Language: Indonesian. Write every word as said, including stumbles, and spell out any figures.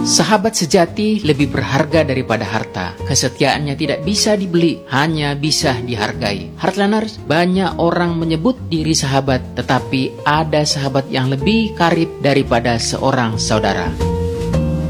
Sahabat sejati lebih berharga daripada harta. Kesetiaannya tidak bisa dibeli, hanya bisa dihargai. Heartlanders, banyak orang menyebut diri sahabat, tetapi ada sahabat yang lebih karib daripada seorang saudara.